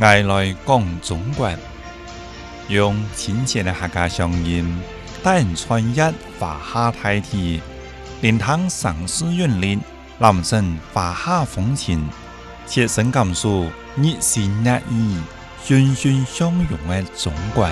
我来讲中国，用亲切的客家乡音，带人穿越华夏大地，聆听城市韵律，感受华夏风情，切身感受日新月异、欣欣向荣的中国。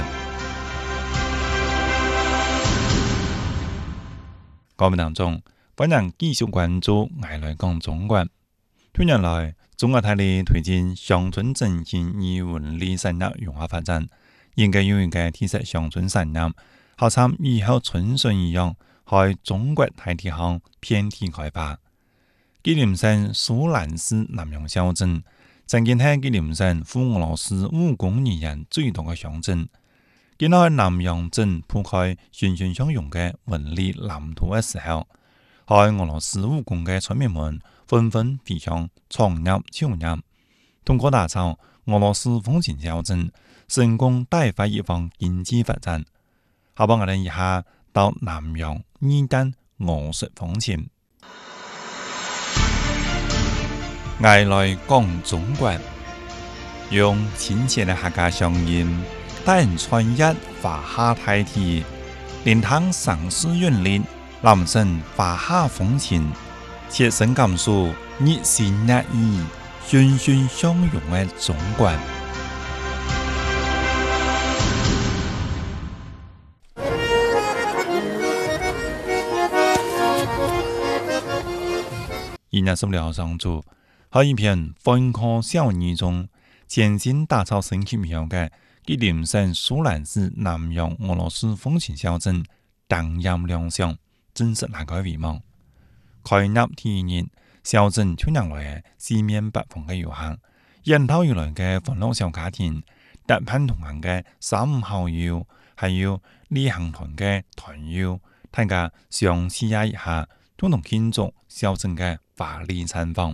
各位听众，欢迎继续关注我来讲中国。近年来，中国大力推进乡村振兴与文旅产业融合发展，应该有一个提升乡村产业，好像以后春笋一样，在中国大地上遍地开花。吉林省舒兰市南阳小镇，曾经是吉林省赴俄罗斯务工人员最多的乡镇。今在南阳镇铺开欣欣向荣的文旅蓝图的时候，在俄罗斯务工的村民们纷纷飞向创业就业，通过打造俄罗斯风情小镇，成功带发一方经济发展。好，帮我们一下到南阳耳感俄式风情。我来讲中国，用亲切的客家乡音，带人穿越华夏大地，聆听城市韵律，感受华夏风情，切身感受日新月异、欣欣向荣的中国。116上主，在一片风光小园中，全新打造升级苗的吉林省舒兰市南阳俄罗斯风情小镇荡漾亮相，真是难改遗忘。开业第一日，小镇吸引来四面八方的游客，人头而來嘅歡樂小家庭，搭伴同行嘅三五好友，還有旅行團嘅團友，大家相視一下，共同慶祝小鎮嘅華麗綻放。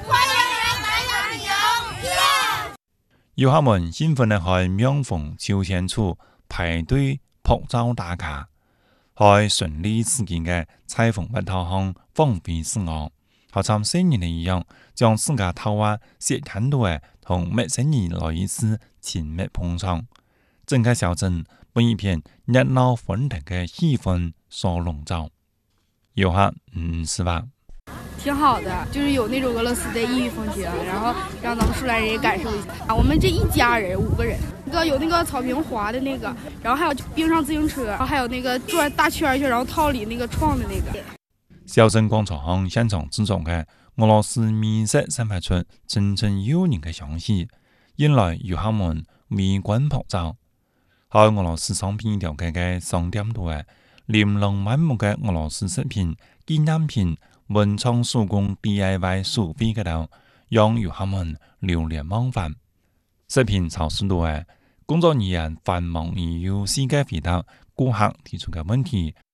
遊客們興奮地在명峰秋千處排隊拍照打卡，在順利時間嘅彩虹蜜桃上放飛自我，好像新年一樣，將自家頭髮寫很多嘅同陌生人來一次親密碰撞。整個小鎮被一片熱鬧歡騰嘅氣氛所籠罩。遊客是吧？ 挺好的，就是有那种俄罗斯的异域风情，然后让咱们舒兰人也感受一下。我们这一家人5个人，有那个草坪滑的那个，然后还有冰上自行车，然后还有那个转大圈圈，然后套里那个创的那个。 小镇廣場上現場製造嘅俄羅斯美食散發出陣陣誘人嘅香氣，引來遊客們圍觀拍照。在俄羅斯商品條街嘅商店度嘅琳琅滿目嘅俄羅斯食品、紀念品、文創手工 DIY 手臂嗰度，讓遊客們流連忘返。食品超市度嘅工作人員繁忙而又時間回答顧客提出嘅問題，